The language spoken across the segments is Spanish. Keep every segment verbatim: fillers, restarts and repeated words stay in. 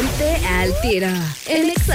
Ponte al tiro en Exa.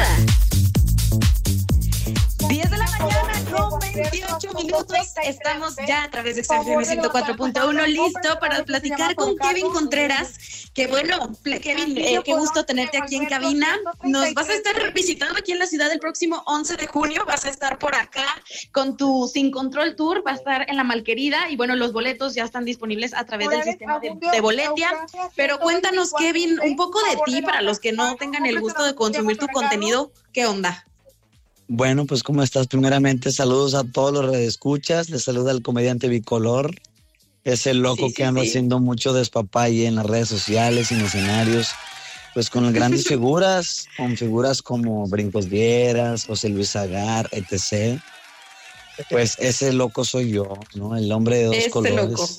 diez de la mañana con veintiocho minutos. Estamos ya a través de Exa F M ciento cuatro punto uno, listo para platicar con Kevin Contreras. Que bueno, Kevin, eh, qué gusto tenerte aquí en cabina. Nos vas a estar visitando aquí en la ciudad el próximo once de junio. Vas a estar por acá con tu Sin Control Tour. Va a estar en La Malquerida y bueno, los boletos ya están disponibles a través del sistema de, de Boletia. Pero cuéntanos, Kevin, un poco de ti para los que no tengan el gusto de consumir tu contenido. ¿Qué onda? Bueno, pues ¿cómo estás? Primeramente, saludos a todos los redescuchas. Les saluda el comediante Bicolor, ese loco sí, sí, que anda sí. haciendo mucho despapalle en las redes sociales y en escenarios, pues con grandes figuras, con figuras como Brincos Dieras, José Luis Agar, etcétera. Pues ese loco soy yo, ¿no? El hombre de dos ese colores. Loco.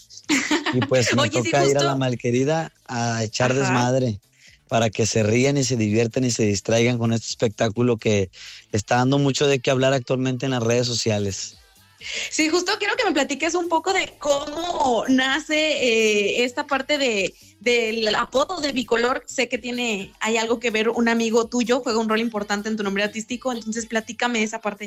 Y pues me Oye, toca sí, justo... ir a La Malquerida a echar Ajá. desmadre, para que se rían y se diviertan y se distraigan con este espectáculo que está dando mucho de qué hablar actualmente en las redes sociales. Sí, justo quiero que me platiques un poco de cómo nace eh, esta parte de del apodo de Bicolor. Sé que tiene, hay algo que ver, un amigo tuyo juega un rol importante en tu nombre artístico, entonces platícame esa parte.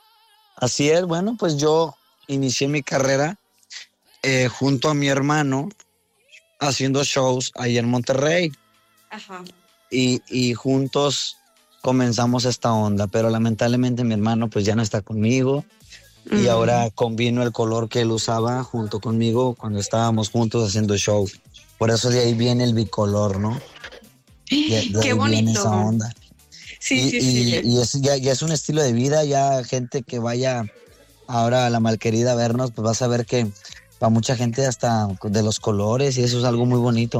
Así es, bueno, pues yo inicié mi carrera eh, junto a mi hermano haciendo shows ahí en Monterrey. Ajá. Y, y juntos comenzamos esta onda, pero lamentablemente mi hermano pues ya no está conmigo mm. y ahora combino el color que él usaba junto conmigo cuando estábamos juntos haciendo show. Por eso de ahí viene el bicolor, ¿no? De, de Qué bonito. Esa onda. Sí, y, sí, y, sí. Y es, ya, ya es un estilo de vida, ya gente que vaya ahora a La Malquerida a vernos, pues vas a ver que para mucha gente hasta de los colores y eso es algo muy bonito.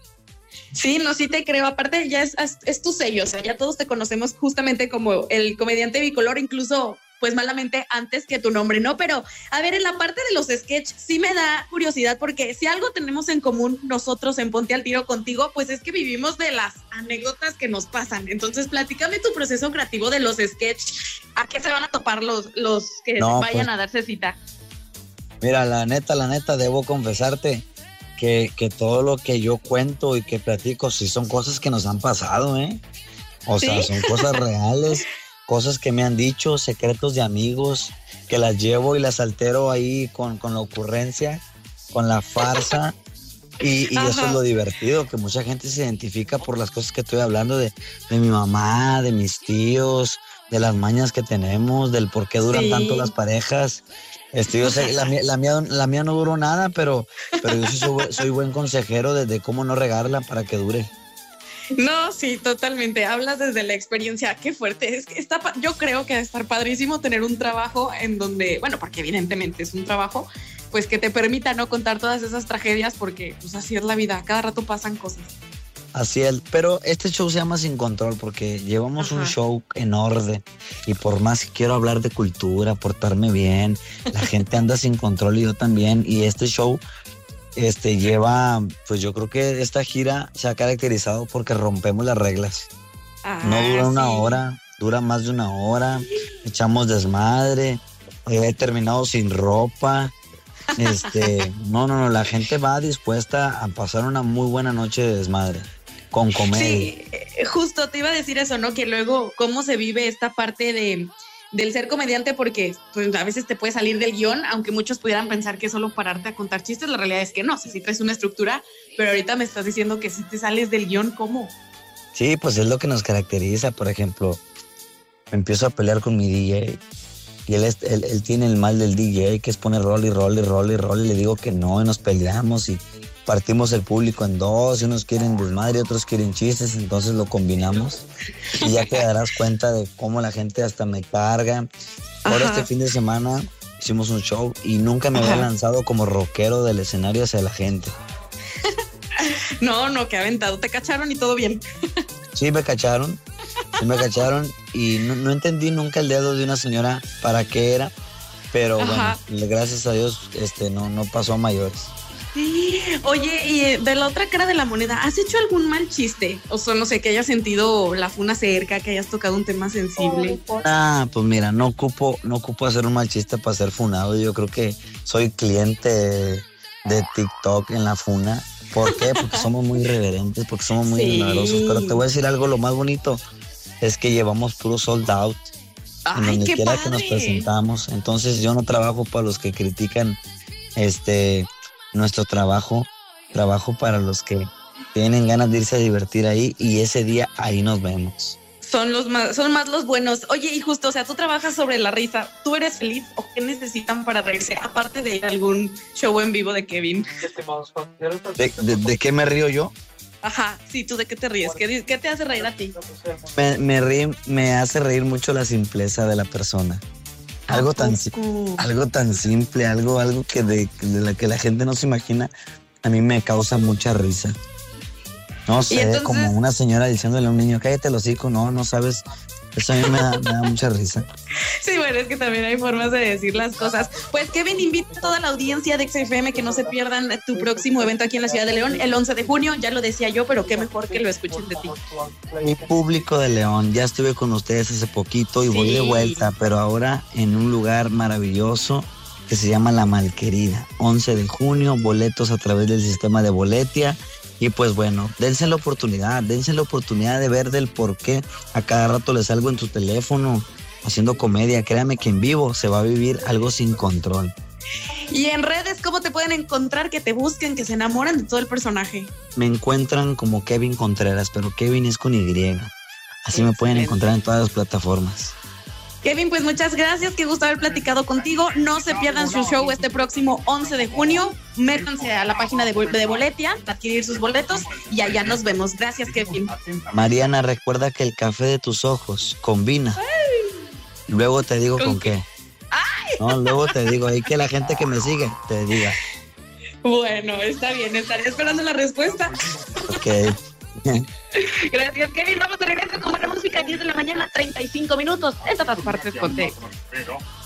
Sí, no, sí te creo. Aparte ya es, es, es tu sello, o sea, ya todos te conocemos justamente como el comediante bicolor, incluso pues malamente antes que tu nombre, ¿no? Pero a ver, en la parte de los sketches sí me da curiosidad porque si algo tenemos en común nosotros en Ponte al Tiro contigo, pues es que vivimos de las anécdotas que nos pasan. Entonces platícame tu proceso creativo de los sketches. ¿A qué se van a topar los, los que no, vayan pues, a darse cita? Mira, la neta, la neta, debo confesarte Que, que todo lo que yo cuento y que platico sí son cosas que nos han pasado, ¿eh? O ¿Sí? sea, son cosas reales, cosas que me han dicho, secretos de amigos, que las llevo y las altero ahí con, con la ocurrencia, con la farsa. Y, y eso es lo divertido, que mucha gente se identifica por las cosas que estoy hablando de, de mi mamá, de mis tíos, de las mañas que tenemos, del por qué duran sí. tanto las parejas. Este, yo sé, la, la, mía, la mía no duró nada, pero, pero yo sí soy, soy buen consejero de, de cómo no regarla para que dure. No, sí, totalmente. Hablas desde la experiencia. Qué fuerte. Es que está, yo creo que va a estar padrísimo tener un trabajo en donde, bueno, porque evidentemente es un trabajo, pues que te permita no contar todas esas tragedias, porque pues así es la vida. Cada rato pasan cosas. Así es, pero este show se llama Sin Control porque llevamos Ajá. un show en orden y por más que quiero hablar de cultura, portarme bien, la gente anda sin control y yo también, y este show este, lleva, pues yo creo que esta gira se ha caracterizado porque rompemos las reglas. Ah, no dura una sí. hora, dura más de una hora, echamos desmadre, he terminado sin ropa. Este, no, no, no, la gente va dispuesta a pasar una muy buena noche de desmadre. Con comedia. Sí, justo te iba a decir eso, ¿no? Que luego cómo se vive esta parte de del ser comediante, porque pues, a veces te puede salir del guión, aunque muchos pudieran pensar que es solo pararte a contar chistes, la realidad es que no, o sea, sí traes una estructura, pero ahorita me estás diciendo que si te sales del guión, ¿cómo? Sí, pues es lo que nos caracteriza. Por ejemplo, me empiezo a pelear con mi D J y él, él, él tiene el mal del D J, que es poner rol y rol y rol y rol, y le digo que no, y nos peleamos y partimos el público en dos, y unos quieren desmadre y otros quieren chistes, entonces lo combinamos y ya te darás cuenta de cómo la gente hasta me carga. Ahora este fin de semana hicimos un show y nunca me Ajá. había lanzado como rockero del escenario hacia la gente. No, no, que aventado, te cacharon y todo bien. Sí, me cacharon, sí me cacharon y no, no entendí nunca el dedo de una señora para qué era, pero Ajá. bueno, gracias a Dios este, no, no pasó a mayores. Sí. Oye, y de la otra cara de la moneda, ¿has hecho algún mal chiste? O sea, no sé, que hayas sentido la funa cerca, que hayas tocado un tema sensible. Ah, pues mira, no ocupo, no ocupo hacer un mal chiste para ser funado. Yo creo que soy cliente de, de TikTok en la funa. ¿Por qué? Porque somos muy irreverentes, porque somos muy Sí. ignorantes. Pero te voy a decir algo, lo más bonito es que llevamos puro sold out. En Ay, donde qué quiera padre. que nos presentamos. Entonces yo no trabajo para los que critican este nuestro trabajo, trabajo para los que tienen ganas de irse a divertir ahí y ese día ahí nos vemos. Son los más, son más los buenos. Oye, y justo, o sea, tú trabajas sobre la risa. ¿Tú eres feliz o qué necesitan para reírse? Aparte de ir a algún show en vivo de Kevin. ¿De, de, de qué me río yo? Ajá, sí, ¿tú de qué te ríes? ¿Qué, qué te hace reír a ti? Me, me, ríe- me hace reír mucho la simpleza de la persona. Algo tan, si- poco? algo tan simple, algo, algo que de, de la que la gente no se imagina, a mí me causa mucha risa. No sé, entonces- como una señora diciéndole a un niño, cállate el hocico, no, no sabes. Eso a mí me da, me da mucha risa. Sí, bueno, es que también hay formas de decir las cosas. Pues Kevin, invita a toda la audiencia de X F M que no se pierdan tu próximo evento aquí en la ciudad de León, el once de junio. Ya lo decía yo, pero qué mejor que lo escuchen de ti. Mi público de León, ya estuve con ustedes hace poquito y voy Sí. de vuelta, pero ahora en un lugar maravilloso que se llama La Malquerida. once de junio, boletos a través del sistema de Boletia. Y pues bueno, dense la oportunidad, dense la oportunidad de ver del por qué a cada rato les salgo en tu teléfono haciendo comedia. Créame que en vivo se va a vivir algo sin control. Y en redes, ¿cómo te pueden encontrar? Que te busquen, que se enamoren de todo el personaje. Me encuentran como Kevin Contreras, pero Kevin es con Y. Así me pueden Excelente. encontrar en todas las plataformas. Kevin, pues muchas gracias, qué gusto haber platicado contigo. No se pierdan su show este próximo once de junio. Métanse a la página de, de Boletia para adquirir sus boletos y allá nos vemos. Gracias, Kevin. Mariana, recuerda que el café de tus ojos combina. Luego te digo ¿Con con qué. No, luego te digo, ahí que la gente que me sigue te diga. Bueno, está bien, estaré esperando la respuesta. Ok. Gracias, Kevin. Vamos a regresar con buena música, diez de la mañana, treinta y cinco minutos. En todas partes, ponte.